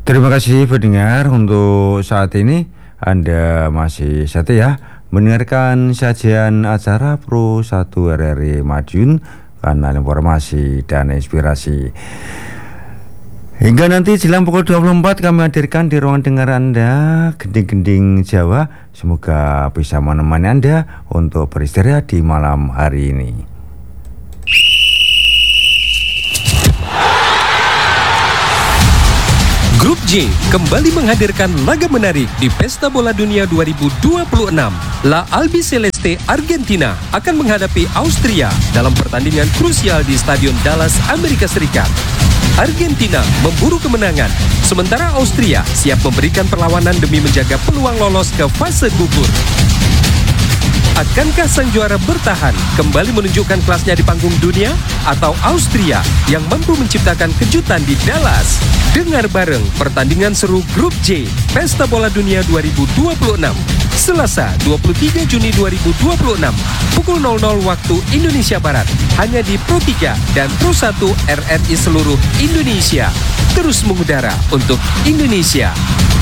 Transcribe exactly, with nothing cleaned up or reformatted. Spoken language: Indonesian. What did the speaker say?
Terima kasih pendengar, untuk saat ini Anda masih setia mendengarkan sajian acara Pro satu R R I Madiun, kanal informasi dan inspirasi. Hingga nanti jelang pukul dua puluh empat kami hadirkan di ruang dengar Anda Gending-Gending Jawa. Semoga bisa menemani Anda untuk beristirahat di malam hari ini. Grup J kembali menghadirkan laga menarik di Pesta Bola Dunia dua ribu dua puluh enam. La Albiceleste Argentina akan menghadapi Austria dalam pertandingan krusial di Stadion Dallas, Amerika Serikat. Argentina memburu kemenangan, sementara Austria siap memberikan perlawanan demi menjaga peluang lolos ke fase gugur. Akankah sang juara bertahan kembali menunjukkan kelasnya di panggung dunia, atau Austria yang mampu menciptakan kejutan di Dallas? Dengar bareng pertandingan seru Grup J Pesta Bola Dunia dua ribu dua puluh enam, Selasa dua puluh tiga Juni dua ribu dua puluh enam pukul nol nol waktu Indonesia Barat, hanya di Pro tiga dan Pro satu R R I seluruh Indonesia. Terus mengudara untuk Indonesia.